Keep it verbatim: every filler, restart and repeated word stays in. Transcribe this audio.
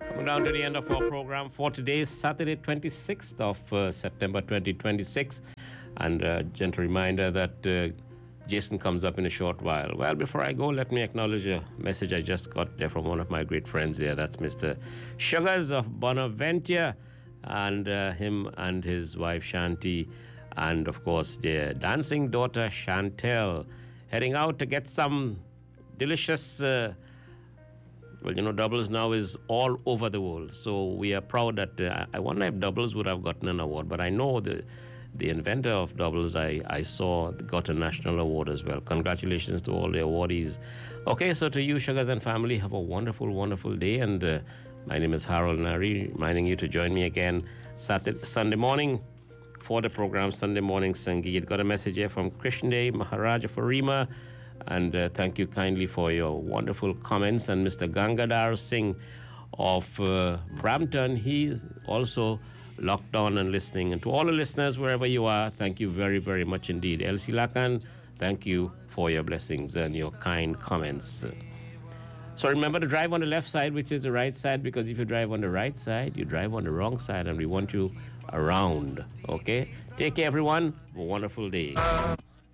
Coming down to the end of our program for today, Saturday, twenty-sixth of uh, September twenty twenty-six. And a uh, gentle reminder that uh, Jason comes up in a short while. Well, before I go, let me acknowledge a message I just got there from one of my great friends there. That's Mister Sugars of Bonaventure, and uh, him and his wife Shanti, and of course their dancing daughter Chantel, heading out to get some delicious... Uh, Well, you know, doubles now is all over the world. So we are proud that uh, I wonder if doubles would have gotten an award, but I know the the inventor of doubles I, I saw got a national award as well. Congratulations to all the awardees. Okay, so to you, Sugars and family, have a wonderful, wonderful day. And uh, my name is Harold Nari, reminding you to join me again Saturday, Sunday morning for the program Sunday Morning Sangeet. Got a message here from Krishna Maharaja Farima. And uh, thank you kindly for your wonderful comments. And Mister Gangadhar Singh of uh, Brampton, he also locked on and listening. And to all the listeners, wherever you are, thank you very, very much indeed. Elsie Lakan, thank you for your blessings and your kind comments. So remember to drive on the left side, which is the right side, because if you drive on the right side, you drive on the wrong side, and we want you around. Okay? Take care, everyone. Have a wonderful day.